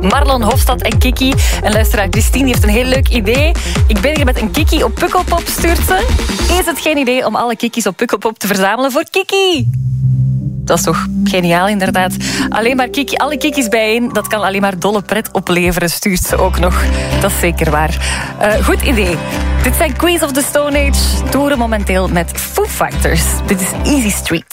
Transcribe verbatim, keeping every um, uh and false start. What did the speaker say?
Marlon, Hofstad en Kiki. En luisteraar Christine heeft een heel leuk idee. Ik ben hier met een Kiki op Pukkelpop, stuurt ze. Is het geen idee om alle Kikis op Pukkelpop te verzamelen voor Kiki? Dat is toch geniaal, inderdaad. Alleen maar Kiki, alle Kikis bijeen, dat kan alleen maar dolle pret opleveren, stuurt ze ook nog. Dat is zeker waar. Uh, goed idee. Dit zijn Queens of the Stone Age. Toeren momenteel met Foo Fighters. Dit is Easy Street.